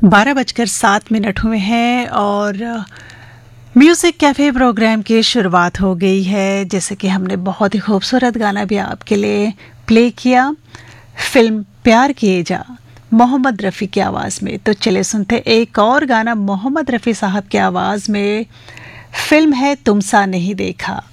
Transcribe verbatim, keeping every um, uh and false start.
बारह बजकर सात मिनट हुए हैं और म्यूज़िक कैफ़े प्रोग्राम की शुरुआत हो गई है। जैसे कि हमने बहुत ही खूबसूरत गाना भी आपके लिए प्ले किया, फिल्म प्यार किए जा मोहम्मद रफ़ी की आवाज़ में। तो चले सुनते एक और गाना मोहम्मद रफ़ी साहब की आवाज़ में। फिल्म है तुम सा नहीं देखा।